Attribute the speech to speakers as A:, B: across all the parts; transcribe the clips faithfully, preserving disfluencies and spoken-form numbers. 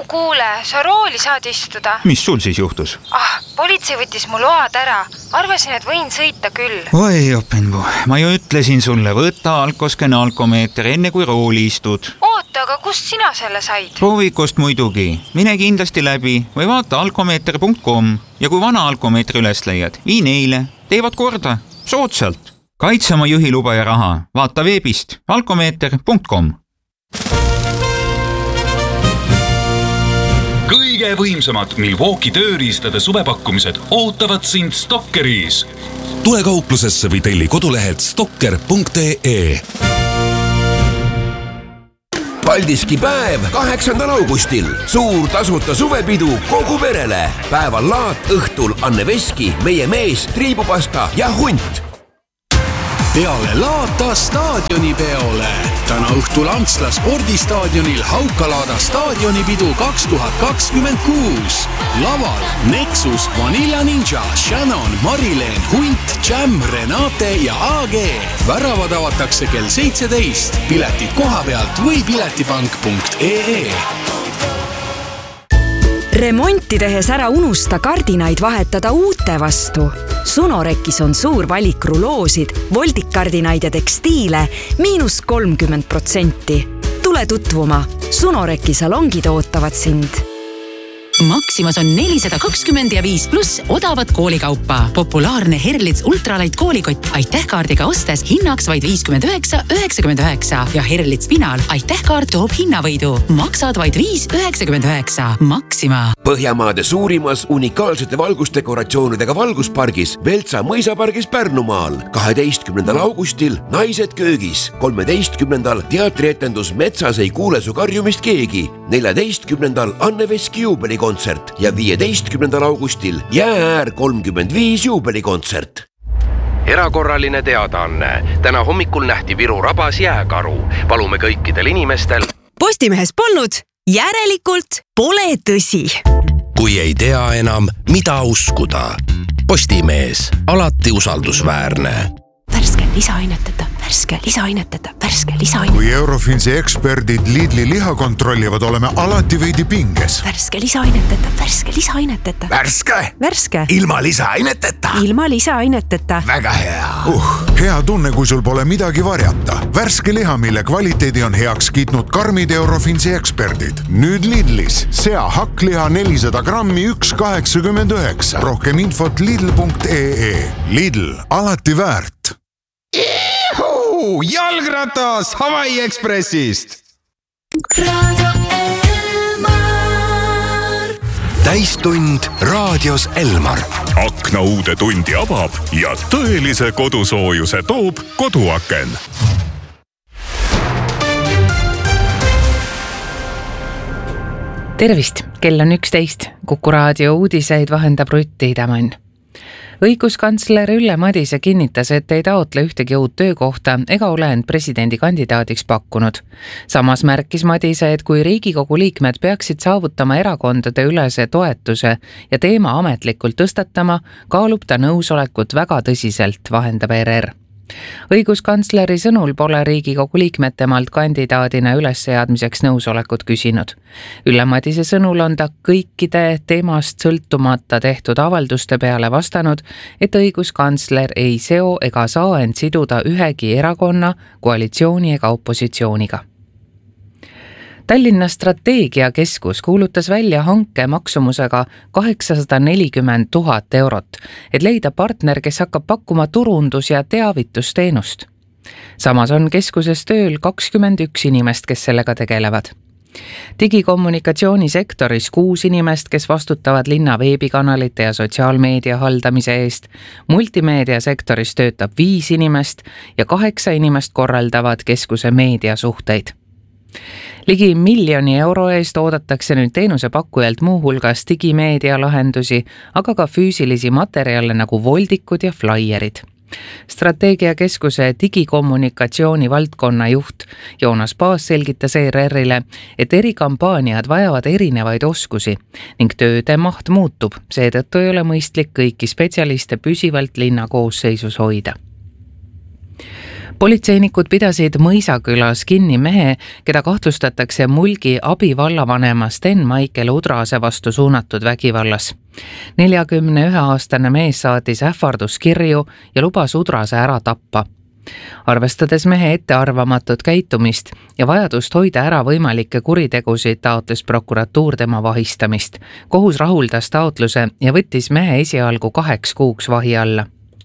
A: kuule, sa rooli saad istuda.
B: Mis sul siis juhtus?
A: Ah, politsei võttis mu load ära. Arvasin, et võin sõita küll.
B: Oi, Openbu, ma ju ütlesin sulle, võtta alkoskene alkomeeter enne kui rooli istud.
A: Oota, aga kust sina selle said?
B: Proovikust muidugi. Mine kindlasti läbi või vaata alkomeeter punkt com ja kui vana alkomeetri üles leiad, vii neile. Teevad korda. Soodsalt. Kaitse oma juhiluba ja raha. Vaata veebist alkomeeter punkt com.
C: Kõige võimsamad Milwaukee tööriistade suvepakkumised ootavad sind Stockeris.
D: Tule kauplusesse või telli kodulehelt stocker punkt ee.
E: Paldiski päev kaheksandal augustil. Suur tasuta suvepidu kogu perele. Päeval laat, õhtul Anne Veski, meie mees, triibupasta ja hunt.
F: Peale laata staadionipeole. Täna õhtul Antsla spordistaadionil Haukalaada staadionipidu kaks tuhat kakskümmend kuus. Laval Nexus, Vanilla Ninja, Shannon, Marileen, Hunt, Jam, Renate ja A G. Väravad avatakse kell seitseteist. Piletid koha pealt või piletipank punkt ee.
G: Remonti tehes ära unusta kardinaid vahetada uute vastu. Sunorekis on suur valik ruloosid, voldikardinaid ja tekstiile miinus kolmkümmend protsenti. Tule tutvuma. Sunoreki salongid ootavad sind.
H: Maximas on nelisada kakskümmend ja viis pluss odavat koolikaupa. Populaarne Herlitz ultralight koolikott Aitähkaardiga ostes hinnaks vaid viiskümmend üheksa üheksakümmend üheksa ja Herlitz Pinal Aitähkaart toob hinnavõidu. Maksad vaid viis üheksakümmend üheksa. Maxima.
E: Põhjamaade suurimas unikaalsete valgusdekoratsioonidega valguspargis Veltsa mõisapargis Pärnumaal. kaheteistkümnendal augustil Naised köögis. kolmeteistkümnendal teatrietendus Metsas ei kuule su karjumist keegi. neljateistkümnendal Anne Veski juubelikontsert ja viieteistkümnendal augustil Jäääär kolmkümmend viis juubelikontsert.
I: Erakorraline teadaanne. Täna hommikul nähti Viru rabas jääkaru. Palume kõikidel inimestel.
G: Postimehes polnud, järelikult pole tõsi.
D: Kui ei tea enam, mida uskuda. Postimees, alati usaldusväärne.
J: Värske lisaaineteta, värske lisaaineteta, värske lisaaineteta.
K: Kui Eurofinsi eksperdid Lidli liha kontrollivad, oleme alati veidi pinges.
J: Värske lisaaineteta, värske lisaaineteta.
K: Värske?
J: Värske.
K: Ilma lisaaineteta?
J: Ilma lisaaineteta.
K: Väga hea. Uh, hea tunne, kui sul pole midagi varjata. Värske liha, mille kvaliteedi on heaks kiitnud karmid Eurofinsi eksperdid. Nüüd Lidlis. Sea hakkliha nelisada grammi üks kaheksakümmend üheksa. Rohkem infot lidl punkt ee. Lidl, alati väärt.
L: Ihu, jalgratas Hawaii Expressist.
D: Radio Elmar. Täistund raadios Elmar.
C: Akna uude tundi avab ja tõelise kodusoojuse toob koduaken.
M: Tervist, kell on üksteist. Kuku raadio uudiseid vahendab Rutti Idamann. Õiguskantsler Ülle Madise kinnitas, et ei taotle ühtegi uut töökohta ega ole end presidendi kandidaadiks pakkunud. Samas märkis Madise, et kui Riigikogu liikmed peaksid saavutama erakondade ülese toetuse ja teema ametlikult tõstatama, kaalub ta nõusolekut väga tõsiselt, vahendab R R. Õiguskantsleri sõnul pole Riigikogu liikmed temalt kandidaadina ülesseadmiseks nõusolekut küsinud. Ülle Madise sõnul on ta kõikide teemast sõltumata tehtud avalduste peale vastanud, et õiguskantsler ei seo ega saa end siduda ühegi erakonna, koalitsiooni ega opositsiooniga. Tallinna strateegiakeskus kuulutas välja hanke maksumusega kaheksasada nelikümmend tuhat eurot, et leida partner, kes hakkab pakkuma turundus- ja teavitusteenust. Samas on keskuses tööl kakskümmend üks inimest, kes sellega tegelevad. Digikommunikatsioonisektoris kuus inimest, kes vastutavad linna veebikanalite ja sotsiaalmeedia haldamise eest, multimeediasektoris töötab viis inimest ja kaheksa inimest korraldavad keskuse meediasuhteid. Ligi miljoni euro eest oodatakse nüüd teenusepakkujalt muu hulgas digimeedia lahendusi, aga ka füüsilisi materjale nagu voldikud ja flaierid. Strateegiakeskuse digikommunikatsiooni valdkonna juht Joonas Paas selgitas E R R-ile, et eri kampaaniad vajavad erinevaid oskusi ning tööde maht muutub, seetõttu ei ole mõistlik kõiki spetsialiste püsivalt linna koosseisus hoida. politseinikud pidasid Mõisakülas kinni mehe, keda kahtlustatakse Mulgi abivallavanem Sten Maicel Udrase vastu suunatud vägivallas. neljakümne ühe aastane mees saatis ähvarduskirju ja lubas Udrase ära tappa. Arvestades mehe ettearvamatut käitumist ja vajadust hoida ära võimalikke kuritegusid, taotles prokuratuur tema vahistamist. Kohus rahuldas taotluse ja võttis mehe esialgu kaheks kuuks vahi alla.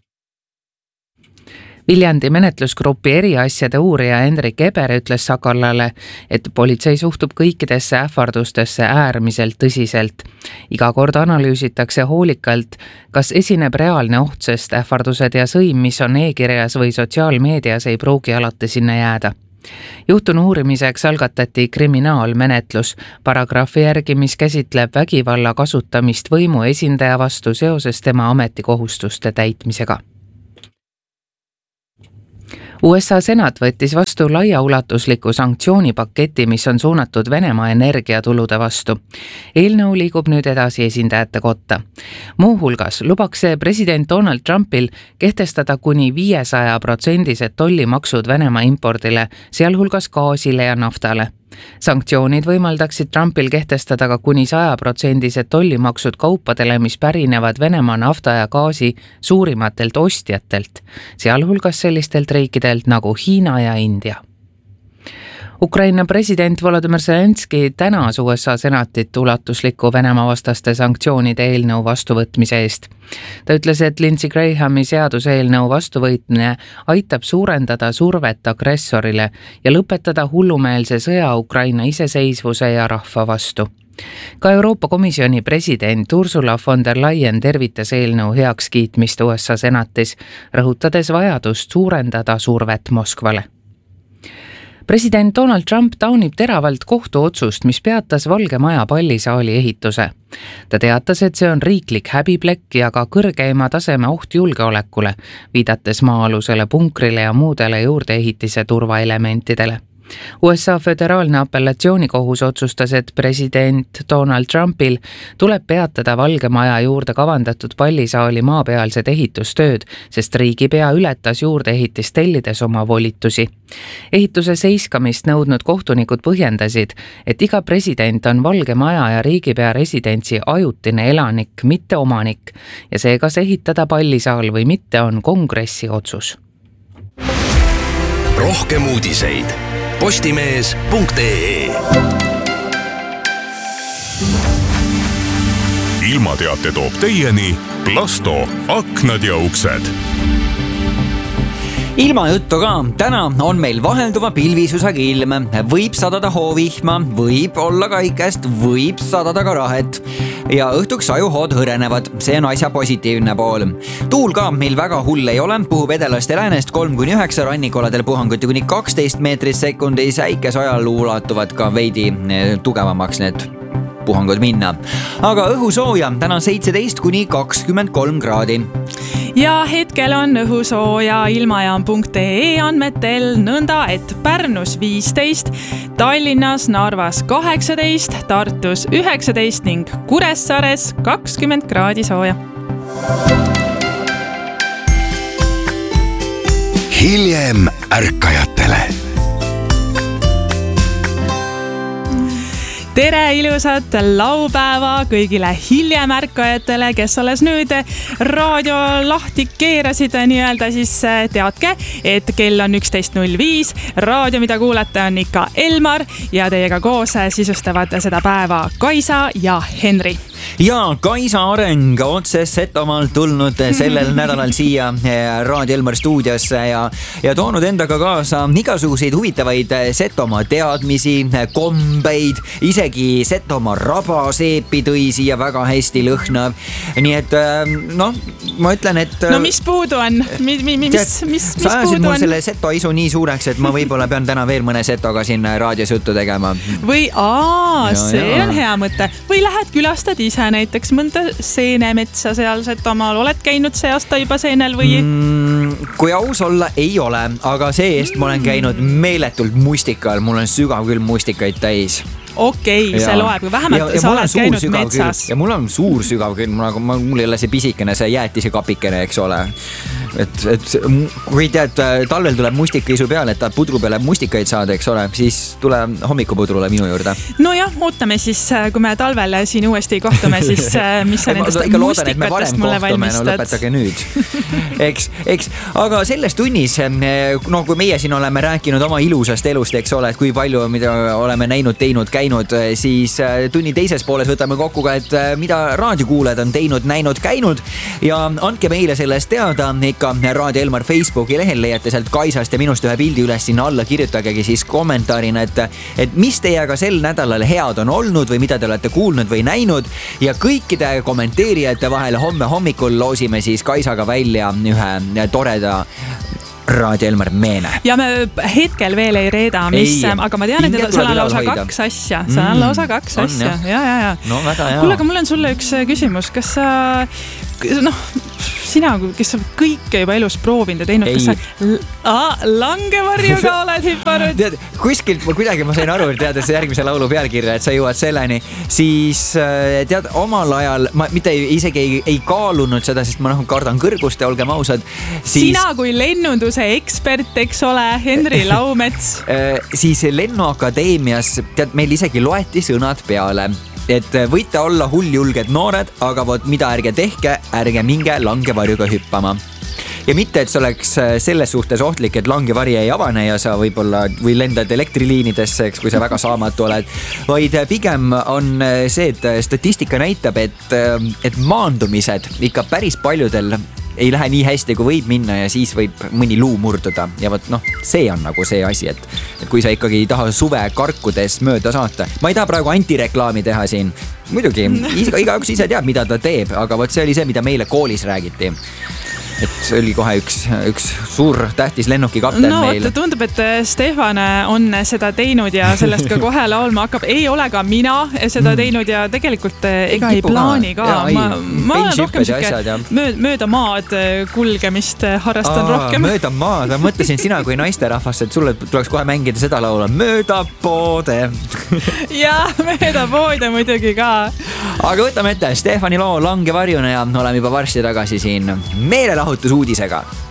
M: Viljandi menetlusgrupi eriasjade uurija Hendrik Eber ütles Sakallale, et politsei suhtub kõikidesse ähvardustesse äärmiselt tõsiselt. Iga kord analüüsitakse hoolikalt, kas esineb reaalne oht, sest ähvardused ja sõim, mis on e-kirjas või sotsiaalmeedias, ei pruugi alati sinna jääda. Juhtunu uurimiseks algatati kriminaalmenetlus paragrahvi järgi, mis käsitleb vägivalla kasutamist võimu esindaja vastu seoses tema ametikohustuste täitmisega. U S A senat võttis vastu laiaulatusliku sanktsioonipaketi, mis on suunatud Venemaa energiatulude vastu. Eelnõu liigub nüüd edasi esindajate kotta. Muu hulgas lubaks see president Donald Trumpil kehtestada kuni viiesaja protsendised tollimaksud Venemaa impordile, sealhulgas gaasile ja naftale. Sanktsioonid võimaldaksid Trumpil kehtestada ka kuni saja protsendised tollimaksud kaupadele, mis pärinevad Venemaa nafta ja gaasi suurimatelt ostjatelt, sealhulgas sellistelt riikidelt nagu Hiina ja India. Ukraina president Volodymyr Zelenski tänas U S A senatit ulatusliku Venemaa vastaste sanktsioonide eelnõu vastuvõtmise eest. Ta ütles, et Lindsey Grahami seaduse eelnõu vastuvõitmine aitab suurendada survet agressorile ja lõpetada hullumeelse sõja Ukraina iseseisvuse ja rahva vastu. Ka Euroopa Komisjoni president Ursula von der Leyen tervitas eelnõu heakskiitmist U S A senatis, rõhutades vajadust suurendada survet Moskvale. President Donald Trump taunib teravalt kohtuotsust, mis peatas Valge Maja pallisaali ehituse. Ta teatas, et see on riiklik häbiplekk ja ka kõrgeima taseme oht julgeolekule, viidates maa-alusele punkrile ja muudele juurdeehitise turvaelementidele. U S A föderaalne apellatsioonikohus otsustas, et president Donald Trumpil tuleb peatada Valge Maja juurde kavandatud pallisaali maapealsed ehitustööd, sest riigipea ületas juurdeehitist tellides oma volitusi. Ehituse seiskamist nõudnud kohtunikud põhjendasid, et iga president on Valge Maja ja riigipea residentsi ajutine elanik, mitte omanik, ja see, kas ehitada pallisaal või mitte, on kongressi otsus.
D: Rohkem uudiseid postimees punkt ee.
C: Ilmateate toob teieni Plasto aknad ja uksed.
N: Ilmajuttu ka. Täna on meil vahelduva pilvisusega ilm. Võib sadada hoovihma, võib olla kaikest, võib sadada ka rahet. Ja õhtuks ajuhood hõrenevad. See on asja positiivne pool. Tuul ka meil väga hull ei ole. Puhub edelast ja läänest kolm kuni üheksa, rannikoladel puhanguti kuni kaksteist meetrit sekundis. Äikes ajal ulatuvad ka veidi tugevamaks need puhangud minna. Aga õhusooja täna seitseteist kuni kakskümmend kolm kraadi.
O: Ja hetkel on õhusooja ilmajaam punkt ee andmetel nõnda, et Pärnus viisteist, Tallinnas, Narvas kaheksateist, Tartus üheksateist ning Kuressaares kakskümmend kraadi sooja.
D: Hiljem ärkajatele.
O: Tere ilusat laupäeva kõigile hiljem ärkajatele, kes alles nüüd raadio lahti keerasid, nii-öelda siis teadke, et kell on üksteist null viis. Raadio, mida kuulete, on ikka Elmar ja teiega koos sisustavad seda päeva Kaisa ja Henri.
N: Ja Kaisa Areng otse Setomaalt tulnud sellel nädalal siia Raadio Elmar stuudiosse ja, ja toonud endaga kaasa igasuguseid huvitavaid Setomaa teadmisi, kombeid, isegi Setomaa rabaseepi tõi siia väga hästi lõhnav. Nii et noh, ma ütlen, et...
O: No mis puudu on? Mis, mis, mis, mis, mis
N: sa ajasid
O: puudu
N: mul
O: on?
N: selle Seto isu nii suureks, et ma võib-olla pean täna veel mõne Setoga siin raadios juttu tegema.
O: Või aa,
N: Ja,
O: see
N: ja.
O: on hea mõte. Või lähed külastad ise näiteks mõnda seenemetsa seal Setomaal. Oled käinud see aasta juba seenel või?
N: Mm, kui aus olla, ei ole, aga see-eest ma olen käinud meeletult mustikal. Mul on sügav küll mustikaid täis.
O: Okei, okay, see loeb, kui vähemalt ja, ja sa oled käinud metsas.
N: Küll. Ja mul on suur sügav küll, mul, mul ei ole see pisikene, see jäätise kapikene, eks ole. et, et kui tead, talvel tuleb mustikaisu peale, et tahad pudru peale mustikaid saada, eks ole, siis tule hommikupudrule minu juurde.
O: Nojah, ootame siis, kui me talvel siin uuesti kohtume, siis mis sa nendest mustikatest mulle valmistad.
N: No lõpetage nüüd. eks, eks, aga selles tunnis, no kui meie siin oleme rääkinud oma ilusast elust, eks ole, et kui palju, mida oleme näinud, teinud, käinud, siis tunni teises pooles võtame kokku ka, et mida raadiokuulajad on teinud, näinud, käinud ja andke meile sellest teada ikka Raadio Elmar Facebooki lehel, leiate sealt Kaisast ja minust ühe pildi üles sinna alla, kirjutagegi siis kommentaarina, et, et mis teiega sel nädalal head on olnud või mida te olete kuulnud või näinud ja kõikide kommenteerijate vahel homme hommikul loosime siis Kaisaga välja ühe toreda Raadio Elmar meene.
O: Ja me hetkel veel ei reeda, mis, ei, aga ma tean, et seal on lausa hoida. kaks asja. Seal on lausa kaks on, asja. Ja, ja, ja.
N: No väga hea.
O: Kuule, aga mul on sulle üks küsimus. Kas sa, noh, sina, kes sa kõike juba elus proovinud ja teinud, kas sa ah, langevarjuga oled hüppanud?
N: Tead, kuskilt ma kuidagi ma sain aru, teades järgmise laulu pealkirja, et sa jõuad selleni, siis tead, omal ajal ma mitte isegi ei, ei kaalunud seda, sest ma noh, kardan kõrgust ja olgem ausad.
O: Siis, sina kui lennunduse ekspert, eks ole, Henri Laumets.
N: Siis Lennuakadeemias, tead, meil isegi loeti sõnad peale. Et võite olla hulljulged noored, aga vot mida ärge tehke, ärge minge langevarjuga hüppama. Ja mitte, et see oleks selles suhtes ohtlik, et langevari ei avane ja sa võib-olla või lendad elektriliinidesse, eks, kui sa väga saamatu oled, vaid pigem on see, et statistika näitab, et, et maandumised ikka päris paljudel ei lähe nii hästi, kui võib minna ja siis võib mõni luu murduda. Ja võt, noh, see on nagu see asi, et, et kui sa ikkagi ei taha suve karkudes mööda saata. Ma ei taha praegu antireklaami teha siin. Muidugi, iga, igaüks ise teab, mida ta teeb, aga võt see oli see, mida meile koolis räägiti. Et see oli kohe üks, üks suur tähtis lennuki kapten
O: no,
N: meil.
O: No, tundub, et Stefan on seda teinud ja sellest ka kohe laulma hakkab. Ei ole ka mina seda teinud ja tegelikult ega ei, ei plaani ka. Ja, ma, ma olen rohkem siuke mööda, mööda maad kulgemist harrastan Aa, rohkem.
N: Mööda maad, ma mõtlesin sina kui naisterahvast, et sulle tuleks kohe mängida seda laula. Mööda poode.
O: ja, mööda poode muidugi ka.
N: Aga võtame ette Stefani loo Langevarjuna ja oleme juba varsti tagasi siin meelelahutusuudisega.